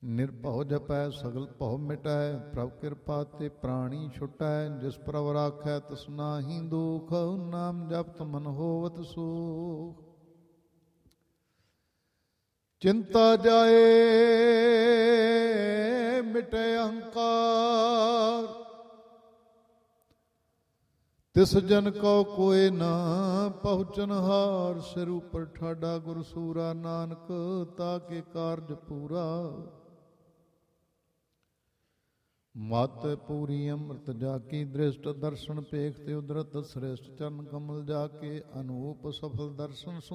ਨਿਰਭਉ ਜਪੈ ਸਗਲ ਭਉ ਮਿਟੈ, ਪ੍ਰਭ ਕਿਰਪਾ ਤੇ ਪ੍ਰਾਣੀ ਛੁਟੈ। ਜਿਸ ਪ੍ਰਭ ਰਾਖੈ ਤਿਸ ਨਾਹੀ ਦੁਖ, ਨਾਮ ਜਪਤ ਮਨ ਹੋਵਤ ਸੁਖ। ਚਿੰਤਾ ਜਾਏ ਮਿਟੇ ਅਹੰਕਾਰ, ਤਿਸ ਜਨ ਕਉ ਕੋਇ ਨਾ ਪਹੁੰਚਨਹਾਰ। ਸਿਰ ਉਪਰ ਠਾਡਾ ਗੁਰ ਸੂਰਾ, ਨਾਨਕ ਤਾਕੇ ਕਾਰਜ ਪੂਰਾ। ਮਤ ਪੂਰੀ ਅੰਮ੍ਰਿਤ ਜਾ ਕੀ ਦ੍ਰਿਸ਼ਟ, ਦਰਸ਼ਨ ਪੇਖ ਤੇ ਉਦਰਤ ਸ੍ਰੇਸ਼ਟ। ਚਰਨ ਕਮਲ ਜਾ ਕੇ ਅਨੂਪ ਸਫਲ ਦਰਸ਼ਨ